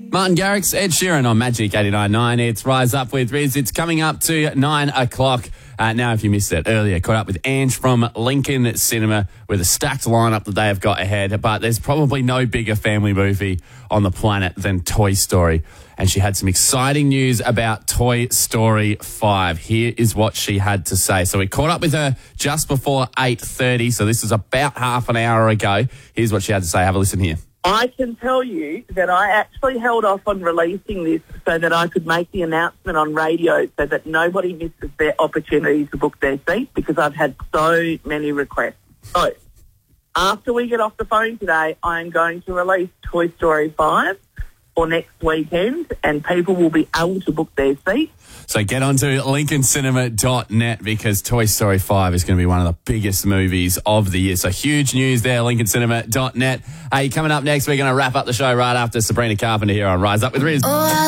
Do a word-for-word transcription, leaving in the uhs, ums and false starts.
Martin Garrix, Ed Sheeran on Magic eighty-nine point nine. It's Rise Up with Riz. It's coming up to nine o'clock. Uh, now, if you missed it earlier, caught up with Ange from Lincoln Cinema with a stacked lineup that they have got ahead. But there's probably no bigger family movie on the planet than Toy Story. And she had some exciting news about Toy Story five. Here is what she had to say. So we caught up with her just before eight thirty. So this is about half an hour ago. Here's what she had to say. Have a listen here. I can tell you that I actually held off on releasing this so that I could make the announcement on radio so that nobody misses their opportunity to book their seat, because I've had so many requests. So, after we get off the phone today, I'm going to release Toy Story five for next weekend, and people will be able to book their seats. So get on to lincoln cinema dot net, because Toy Story five is going to be one of the biggest movies of the year. So huge news there, lincoln cinema dot net. Hey, coming up next, we're going to wrap up the show right after Sabrina Carpenter here on Rise Up with Riz. Oh,